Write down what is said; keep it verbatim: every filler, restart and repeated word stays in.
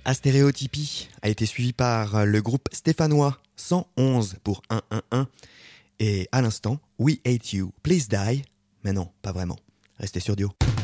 Astéréotypie a été suivi par le groupe stéphanois cent onze pour cent onze. Et à l'instant, We Hate You, Please Die. Mais non, pas vraiment. Restez sur Duo.